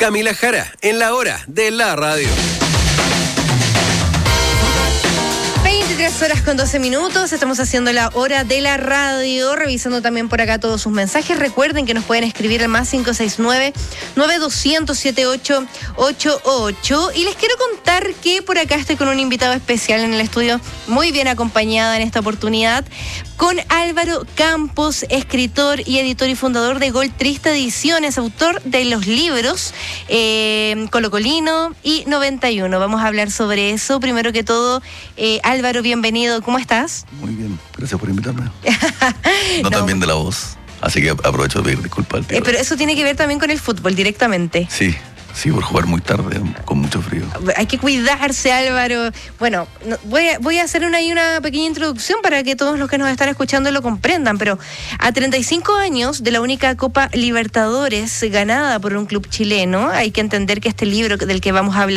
Camila Jara, en la hora de la radio. 23:12. Estamos haciendo la hora de la radio, revisando también por acá todos sus mensajes. Recuerden que nos pueden escribir al más 569-9200-7888. Y les quiero contar que por acá estoy con un invitado especial en el estudio, muy bien acompañada en esta oportunidad, con Álvaro Campos, escritor y editor y fundador de Gol Triste Ediciones, autor de los libros Colocolino y 91. Vamos a hablar sobre eso. Primero que todo, Álvaro, bienvenido. ¿Cómo estás? Muy bien, gracias por invitarme. No tan bien de la voz, así que aprovecho de pedir disculpas al tío. Pero eso tiene que ver también con el fútbol directamente. Sí, por jugar muy tarde, con mucho frío. Hay que cuidarse, Álvaro. Bueno, voy a hacer una pequeña introducción para que todos los que nos están escuchando lo comprendan, pero a 35 años de la única Copa Libertadores ganada por un club chileno, hay que entender que este libro del que vamos a hablar